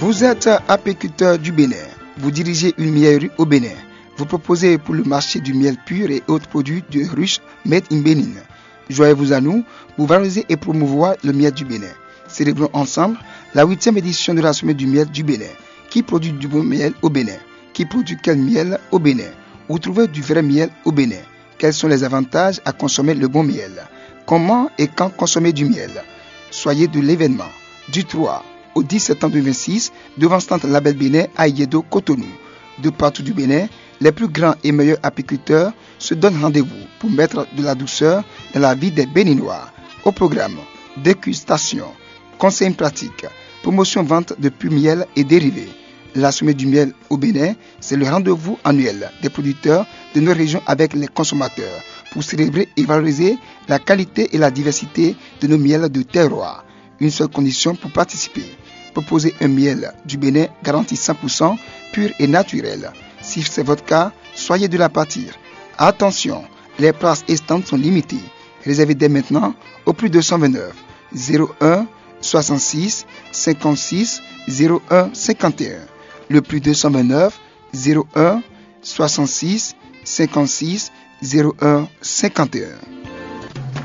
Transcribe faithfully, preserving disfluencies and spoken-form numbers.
Vous êtes apiculteur du Bénin. Vous dirigez une miellerie au Bénin. Vous proposez pour le marché du miel pur et autres produits de ruche made in Bénin. Joignez-vous à nous pour valoriser et promouvoir le miel du Bénin. Célébrons ensemble la huitième édition de la semaine du miel du Bénin. Qui produit du bon miel au Bénin? Qui produit quel miel au Bénin? Où trouver du vrai miel au Bénin? Quels sont les avantages à consommer le bon miel? Comment et quand consommer du miel? Soyez de l'événement du trois au dix septembre deux mille vingt-six devant stand Label Bénin à Yedo, Cotonou. De partout du Bénin, les plus grands et meilleurs apiculteurs se donnent rendez-vous pour mettre de la douceur dans la vie des Béninois. Au programme, dégustation, conseils pratiques, promotion vente de pur miel et dérivés. La semaine du miel au Bénin, c'est le rendez-vous annuel des producteurs de nos régions avec les consommateurs pour célébrer et valoriser la qualité et la diversité de nos miels de terroir. Une seule condition pour participer: proposer un miel du Bénin garanti cent pour cent pur et naturel. Si c'est votre cas, soyez de la partie. Attention, les places et stands sont limitées. Réservez dès maintenant au plus deux cent vingt-neuf zéro un soixante-six cinquante-six zéro un cinquante et un. Le plus deux cent vingt-neuf zéro un soixante-six cinquante-six zéro un cinquante et un.